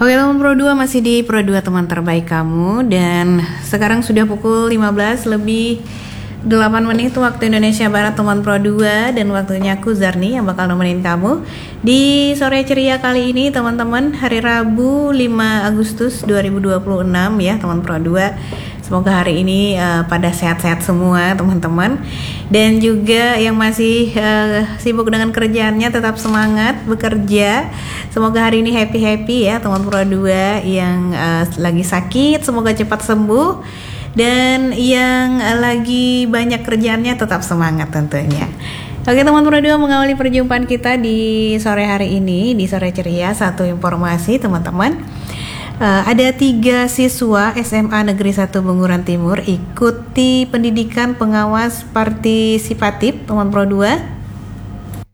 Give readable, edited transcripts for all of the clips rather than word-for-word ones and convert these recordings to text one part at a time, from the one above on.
Oke teman Pro 2, masih di Pro 2 teman terbaik kamu. Dan sekarang sudah pukul 15 lebih 8 menit waktu Indonesia Barat teman Pro 2. Dan waktunya aku Zarni yang bakal nemenin kamu di sore ceria kali ini teman-teman. Hari Rabu 5 Agustus 2026 ya teman Pro 2. Semoga hari ini pada sehat-sehat semua teman-teman. Dan juga yang masih sibuk dengan kerjaannya tetap semangat bekerja. Semoga hari ini happy-happy ya teman Pro 2. Yang lagi sakit semoga cepat sembuh. Dan yang lagi banyak kerjaannya tetap semangat tentunya. Oke teman Pro 2, mengawali perjumpaan kita di sore hari ini di sore ceria. Satu informasi teman-teman. Ada 3 siswa SMA Negeri 1 Bunguran Timur ikuti pendidikan pengawas partisipatif teman Pro 2.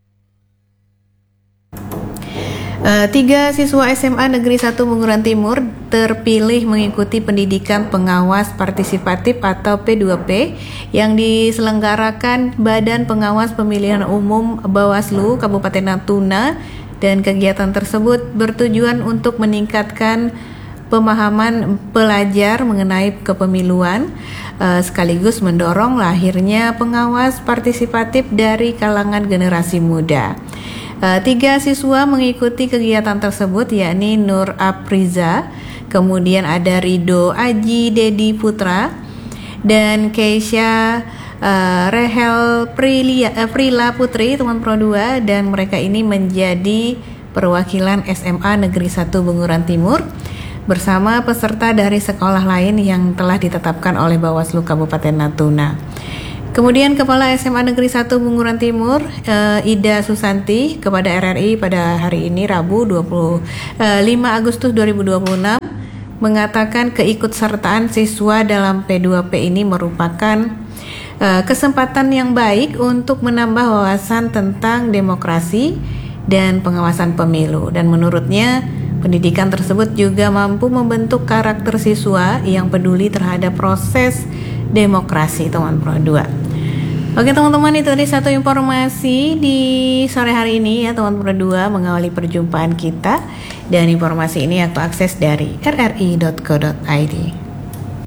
3 siswa SMA Negeri 1 Bunguran Timur terpilih mengikuti pendidikan pengawas partisipatif atau P2P yang diselenggarakan Badan Pengawas Pemilihan Umum Bawaslu Kabupaten Natuna, dan kegiatan tersebut bertujuan untuk meningkatkan pemahaman pelajar mengenai kepemiluan, sekaligus mendorong lahirnya pengawas partisipatif dari kalangan generasi muda. 3 siswa mengikuti kegiatan tersebut yakni Nur Apriza, kemudian ada Rido Aji Dedi Putra, dan Keisha Rehel Prila Putri teman Pro 2. Dan mereka ini menjadi perwakilan SMA Negeri 1 Bunguran Timur bersama peserta dari sekolah lain yang telah ditetapkan oleh Bawaslu Kabupaten Natuna. Kemudian Kepala SMA Negeri 1 Bunguran Timur, Ida Susanti, kepada RRI pada hari ini Rabu 5 Agustus 2026 mengatakan keikutsertaan siswa dalam P2P ini merupakan kesempatan yang baik untuk menambah wawasan tentang demokrasi dan pengawasan pemilu. Dan menurutnya pendidikan tersebut juga mampu membentuk karakter siswa yang peduli terhadap proses demokrasi teman Pro 2. Oke teman-teman, itu tadi satu informasi di sore hari ini ya teman Pro 2 mengawali perjumpaan kita. Dan informasi ini aku akses dari rri.co.id.